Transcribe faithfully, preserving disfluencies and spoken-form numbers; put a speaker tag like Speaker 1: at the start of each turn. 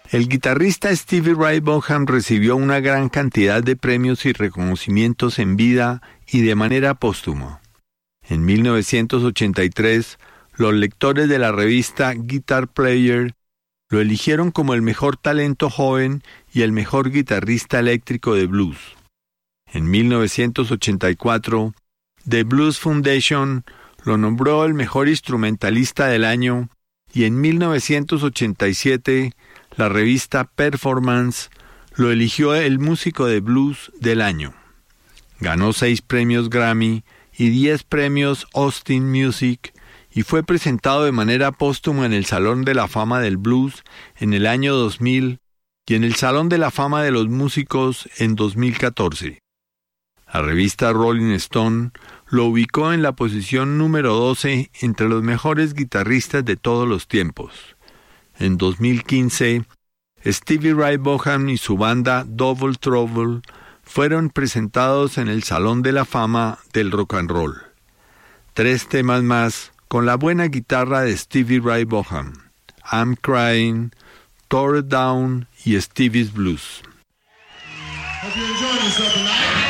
Speaker 1: El guitarrista Stevie Ray Vaughan recibió una gran cantidad de premios y reconocimientos en vida y de manera póstuma. En mil novecientos ochenta y tres, los lectores de la revista Guitar Player lo eligieron como el mejor talento joven y el mejor guitarrista eléctrico de blues. En mil novecientos ochenta y cuatro, The Blues Foundation lo nombró el mejor instrumentalista del año y en mil novecientos ochenta y siete, la revista Performance lo eligió el músico de blues del año. Ganó seis premios Grammy y diez premios Austin Music y fue presentado de manera póstuma en el Salón de la Fama del Blues en el año dos mil y en el Salón de la Fama de los Músicos en dos mil catorce. La revista Rolling Stone lo ubicó en la posición número doce entre los mejores guitarristas de todos los tiempos. En dos mil quince, Stevie Ray Vaughan y su banda Double Trouble fueron presentados en el Salón de la Fama del Rock and Roll. Tres temas más con la buena guitarra de Stevie Ray Vaughan: I'm Crying, Tore Down y Stevie's Blues.